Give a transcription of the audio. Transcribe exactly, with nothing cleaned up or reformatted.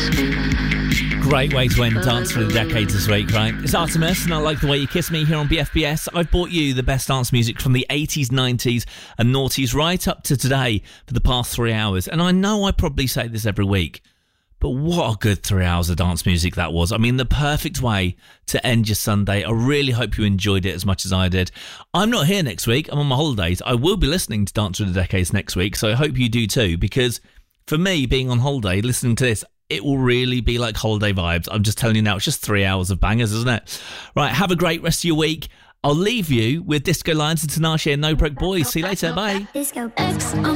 Great way to end Dance for the Decades this week, right? It's Artemis, and I Like the Way You Kiss Me here on B F B S. I've brought you the best dance music from the eighties, nineties and noughties right up to today for the past three hours. And I know I probably say this every week, but what a good three hours of dance music that was. I mean, the perfect way to end your Sunday. I really hope you enjoyed it as much as I did. I'm not here next week. I'm on my holidays. I will be listening to Dance for the Decades next week, so I hope you do too, because for me, being on holiday, listening to this, it will really be like holiday vibes. I'm just telling you now, it's just three hours of bangers, isn't it? Right, have a great rest of your week. I'll leave you with Disco Lions and Tinashe and No Broke Boys. See you later. Bye. Disco.